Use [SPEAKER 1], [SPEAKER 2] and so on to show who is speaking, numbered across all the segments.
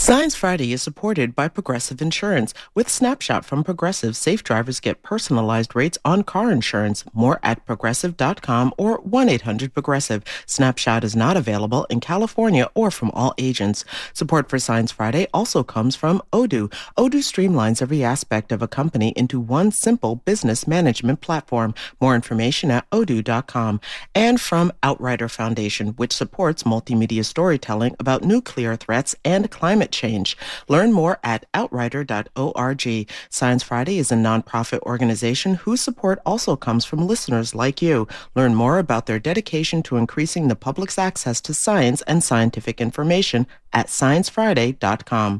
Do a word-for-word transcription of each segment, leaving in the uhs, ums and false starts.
[SPEAKER 1] Science Friday is supported by Progressive Insurance. With Snapshot from Progressive, safe drivers get personalized rates on car insurance. More at progressive dot com or one eight hundred progressive. Snapshot is not available in California or from all agents. Support for Science Friday also comes from Odoo. Odoo streamlines every aspect of a company into one simple business management platform. More information at odoo dot com. And from Outrider Foundation, which supports multimedia storytelling about nuclear threats and climate change. Learn more at outrider dot org. Science Friday is a nonprofit organization whose support also comes from listeners like you. Learn more about their dedication to increasing the public's access to science and scientific information at science friday dot com.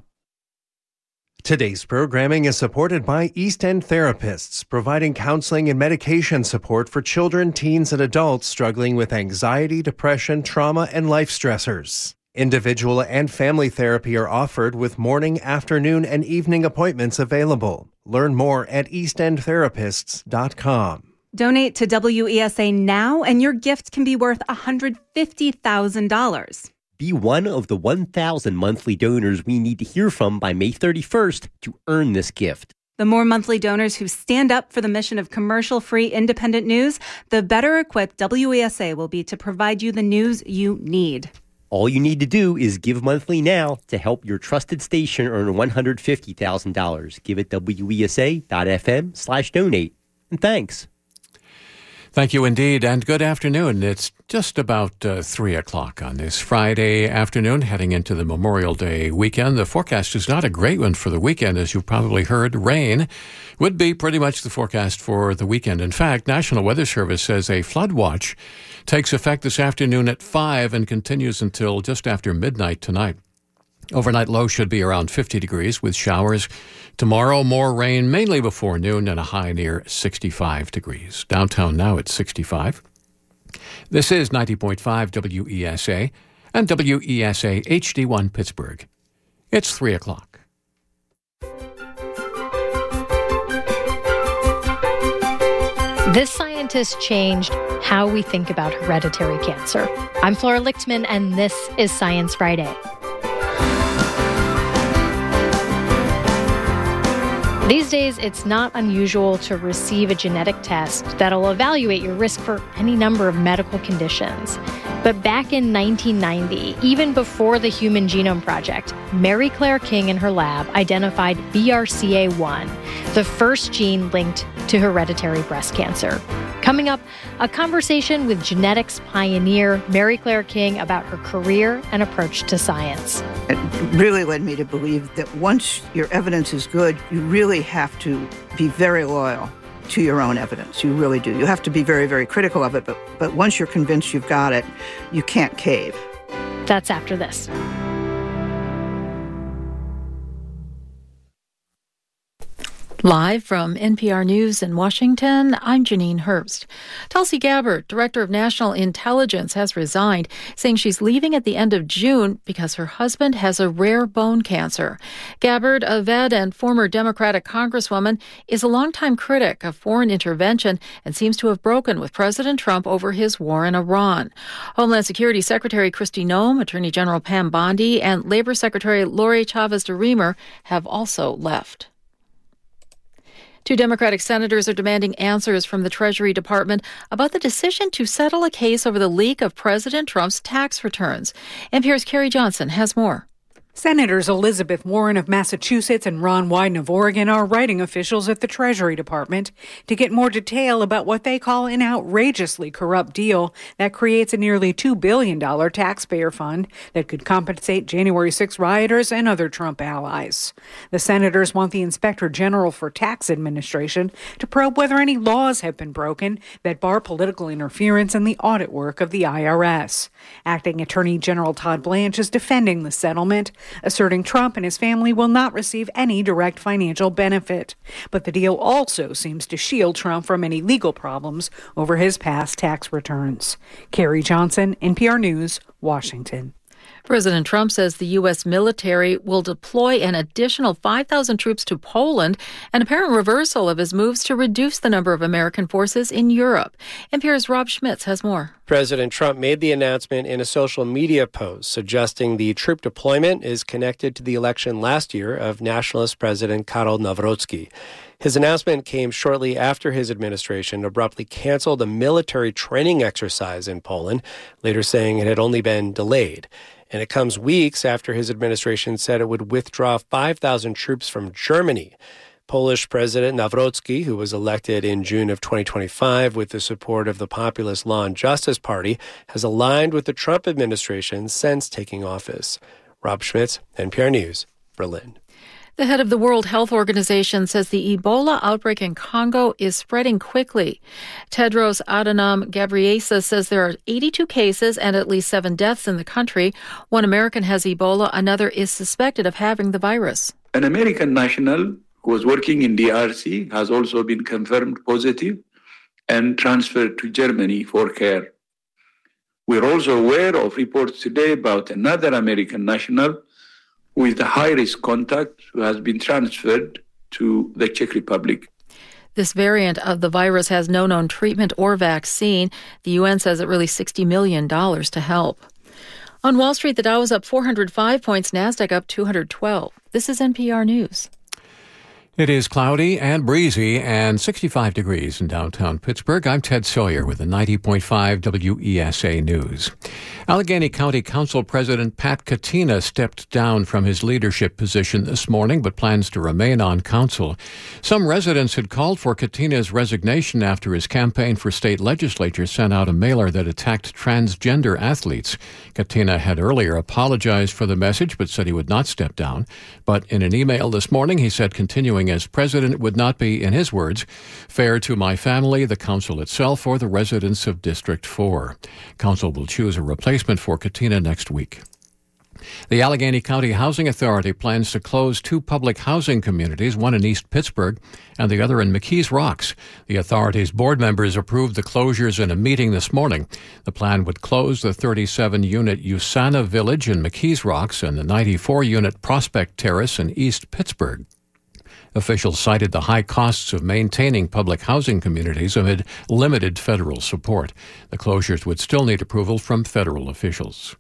[SPEAKER 2] Today's programming is supported by East End Therapists, providing counseling and medication support for children, teens, and adults struggling with anxiety, depression, trauma, and life stressors. Individual and family therapy are offered with morning, afternoon, and evening appointments available. Learn more at east end therapists dot com.
[SPEAKER 3] Donate to W E S A now, and your gift can be worth one hundred fifty thousand dollars.
[SPEAKER 4] Be one of the one thousand monthly donors we need to hear from by May thirty-first to earn this gift.
[SPEAKER 3] The more monthly donors who stand up for the mission of commercial-free independent news, the better equipped W E S A will be to provide you the news you need.
[SPEAKER 4] All you need to do is give monthly now to help your trusted station earn one hundred fifty thousand dollars. Give it W E S A dot F M slash donate. And thanks.
[SPEAKER 5] Thank you indeed, and good afternoon. It's just about uh, three o'clock on this Friday afternoon, heading into the Memorial Day weekend. The forecast is not a great one for the weekend, as you've probably heard. Rain would be pretty much the forecast for the weekend. In fact, National Weather Service says a flood watch takes effect this afternoon at five and continues until just after midnight tonight. Overnight low should be around fifty degrees with showers. Tomorrow, more rain, mainly before noon, and a high near sixty-five degrees. Downtown now at sixty-five. This is ninety point five W E S A and W E S A H D one Pittsburgh. It's three o'clock.
[SPEAKER 6] This scientist changed how we think about hereditary cancer. I'm Flora Lichtman, and this is Science Friday. These days, it's not unusual to receive a genetic test that'll evaluate your risk for any number of medical conditions. But back in nineteen ninety, even before the Human Genome Project, Mary Claire King and her lab identified B R C A one, the first gene linked to hereditary breast cancer. Coming up, a conversation with genetics pioneer Mary Claire King about her career and approach to science.
[SPEAKER 7] It really led me to believe that once your evidence is good, you really have to be very loyal to your own evidence. You really do. You have to be very, very critical of it, but, but once you're convinced you've got it, you can't cave.
[SPEAKER 6] That's after this.
[SPEAKER 8] Live from N P R News in Washington, I'm Janine Herbst. Tulsi Gabbard, Director of National Intelligence, has resigned, saying she's leaving at the end of June because her husband has a rare bone cancer. Gabbard, a vet and former Democratic Congresswoman, is a longtime critic of foreign intervention and seems to have broken with President Trump over his war in Iran. Homeland Security Secretary Kristi Noem, Attorney General Pam Bondi, and Labor Secretary Lori Chavez de Remer have also left. Two Democratic senators are demanding answers from the Treasury Department about the decision to settle a case over the leak of President Trump's tax returns. N P R's Carrie Johnson has more.
[SPEAKER 9] Senators Elizabeth Warren of Massachusetts and Ron Wyden of Oregon are writing officials at the Treasury Department to get more detail about what they call an outrageously corrupt deal that creates a nearly two billion dollars taxpayer fund that could compensate January sixth rioters and other Trump allies. The senators want the Inspector General for Tax Administration to probe whether any laws have been broken that bar political interference in the audit work of the I R S. Acting Attorney General Todd Blanche is defending the settlement, asserting Trump and his family will not receive any direct financial benefit. But the deal also seems to shield Trump from any legal problems over his past tax returns. Carrie Johnson, N P R News, Washington.
[SPEAKER 8] President Trump says the U S military will deploy an additional five thousand troops to Poland, an apparent reversal of his moves to reduce the number of American forces in Europe. N P R's Rob Schmitz has more.
[SPEAKER 10] President Trump made the announcement in a social media post suggesting the troop deployment is connected to the election last year of nationalist President Karol Nawrocki. His announcement came shortly after his administration abruptly canceled a military training exercise in Poland, later saying it had only been delayed. And it comes weeks after his administration said it would withdraw five thousand troops from Germany. Polish President Nawrocki, who was elected in June of twenty twenty-five with the support of the populist Law and Justice Party, has aligned with the Trump administration since taking office. Rob Schmitz, N P R News, Berlin.
[SPEAKER 8] The head of the World Health Organization says the Ebola outbreak in Congo is spreading quickly. Tedros Adhanom Ghebreyesus says there are eighty-two cases and at least seven deaths in the country. One American has Ebola, another is suspected of having the virus.
[SPEAKER 11] An American national who was working in D R C has also been confirmed positive and transferred to Germany for care. We're also aware of reports today about another American national with a high-risk contact who has been transferred to the Czech Republic.
[SPEAKER 8] This variant of the virus has no known treatment or vaccine. The U N says it released sixty million dollars to help. On Wall Street, the Dow is up four hundred five points, NASDAQ up two hundred twelve. This is N P R News.
[SPEAKER 5] It is cloudy and breezy and sixty-five degrees in downtown Pittsburgh. I'm Ted Sawyer with the ninety point five W E S A News. Allegheny County Council President Pat Katina stepped down from his leadership position this morning, but plans to remain on council. Some residents had called for Katina's resignation after his campaign for state legislature sent out a mailer that attacked transgender athletes. Katina had earlier apologized for the message, but said he would not step down. But in an email this morning, he said continuing as president would not be, in his words, fair to my family, the council itself, or the residents of District four. Council will choose a replacement for Katina next week. The Allegheny County Housing Authority plans to close two public housing communities, one in East Pittsburgh and the other in McKees Rocks. The authority's board members approved the closures in a meeting this morning. The plan would close the thirty-seven unit USANA Village in McKees Rocks and the ninety-four unit Prospect Terrace in East Pittsburgh. Officials cited the high costs of maintaining public housing communities amid limited federal support. The closures would still need approval from federal officials.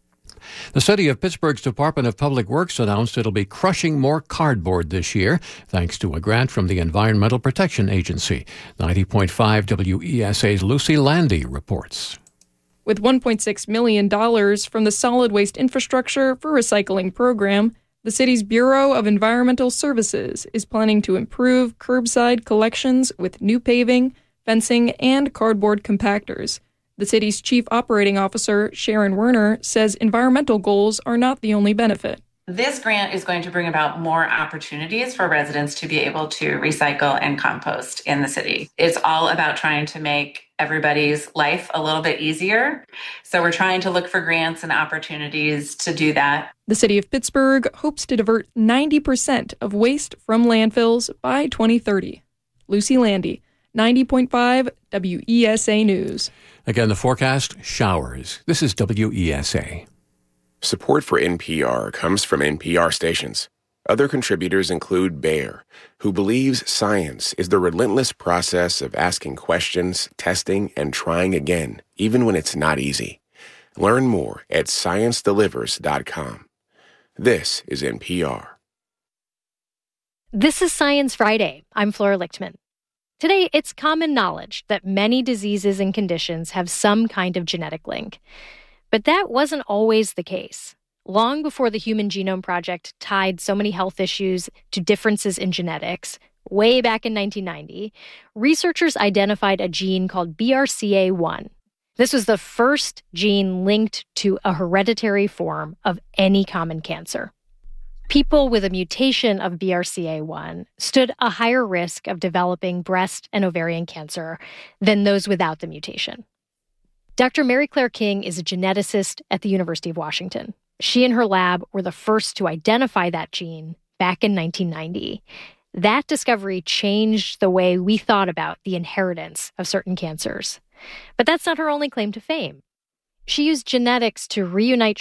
[SPEAKER 5] The City of Pittsburgh's Department of Public Works announced it'll be crushing more cardboard this year, thanks to a grant from the Environmental Protection Agency. ninety point five W E S A's Lucy Landy reports.
[SPEAKER 12] With one point six million dollars from the Solid Waste Infrastructure for Recycling program, the city's Bureau of Environmental Services is planning to improve curbside collections with new paving, fencing, and cardboard compactors. The city's chief operating officer, Sharon Werner, says environmental goals are not the only benefit.
[SPEAKER 13] This grant is going to bring about more opportunities for residents to be able to recycle and compost in the city. It's all about trying to make everybody's life a little bit easier. So we're trying to look for grants and opportunities to do that.
[SPEAKER 12] The city of Pittsburgh hopes to divert ninety percent of waste from landfills by twenty thirty. Lucy Landy, ninety point five W E S A News.
[SPEAKER 5] Again, the forecast, showers. This is W E S A.
[SPEAKER 14] Support for N P R comes from N P R stations. Other contributors include Bayer, who believes science is the relentless process of asking questions, testing, and trying again, even when it's not easy. Learn more at science delivers dot com. This is N P R.
[SPEAKER 6] This is Science Friday. I'm Flora Lichtman. Today, it's common knowledge that many diseases and conditions have some kind of genetic link. But that wasn't always the case. Long before the Human Genome Project tied so many health issues to differences in genetics, way back in nineteen ninety, researchers identified a gene called B R C A one. This was the first gene linked to a hereditary form of any common cancer. People with a mutation of B R C A one stood a higher risk of developing breast and ovarian cancer than those without the mutation. Doctor Mary Claire King is a geneticist at the University of Washington. She and her lab were the first to identify that gene back in nineteen ninety. That discovery changed the way we thought about the inheritance of certain cancers. But that's not her only claim to fame. She used genetics to reunite